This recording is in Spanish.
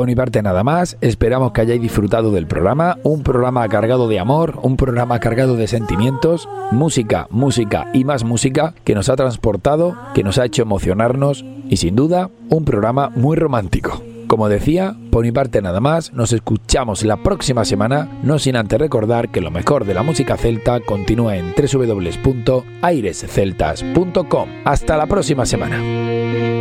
Por mi parte nada más, esperamos que hayáis disfrutado del programa, un programa cargado de amor, un programa cargado de sentimientos, música, música y más música que nos ha transportado, que nos ha hecho emocionarnos y sin duda un programa muy romántico. Como decía, por mi parte nada más, nos escuchamos la próxima semana, no sin antes recordar que lo mejor de la música celta continúa en www.airesceltas.com. Hasta la próxima semana.